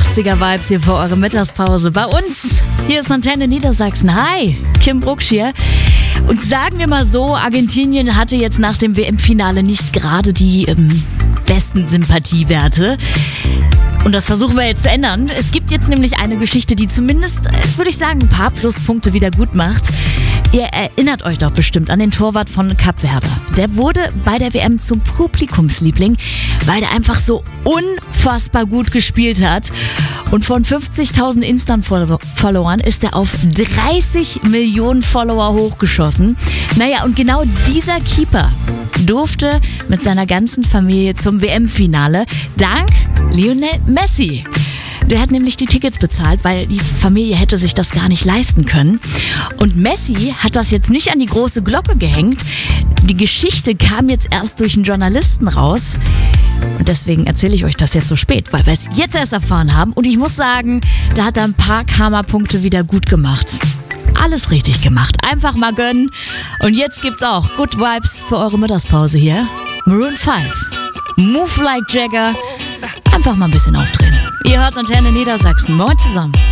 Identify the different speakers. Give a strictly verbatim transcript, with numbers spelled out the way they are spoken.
Speaker 1: achtziger-Vibes hier vor eurer Mittagspause. Bei uns, hier ist Antenne Niedersachsen. Hi, Kim Brucksch hier. Und sagen wir mal so, Argentinien hatte jetzt nach dem W M-Finale nicht gerade die ähm, besten Sympathiewerte. Und das versuchen wir jetzt zu ändern. Es gibt jetzt nämlich eine Geschichte, die zumindest, würde ich sagen, ein paar Pluspunkte wieder gut macht. Ihr erinnert euch doch bestimmt an den Torwart von Kap Verde. Der wurde bei der W M zum Publikumsliebling, weil der einfach so unfassbar gut gespielt hat. Und von fünfzigtausend Insta-Followern ist er auf dreißig Millionen Follower hochgeschossen. Naja, und genau dieser Keeper durfte mit seiner ganzen Familie zum W M-Finale dank Lionel Messi. Der hat nämlich die Tickets bezahlt, weil die Familie hätte sich das gar nicht leisten können. Und Messi hat das jetzt nicht an die große Glocke gehängt. Die Geschichte kam jetzt erst durch einen Journalisten raus. Und deswegen erzähle ich euch das jetzt so spät, weil wir es jetzt erst erfahren haben. Und ich muss sagen, da hat er ein paar Karma-Punkte wieder gut gemacht. Alles richtig gemacht. Einfach mal gönnen. Und jetzt gibt's auch Good Vibes für eure Mittagspause hier. Maroon fünf. Move like Jagger. Einfach mal ein bisschen aufdrehen. Ihr hört Antenne Niedersachsen. Moin zusammen.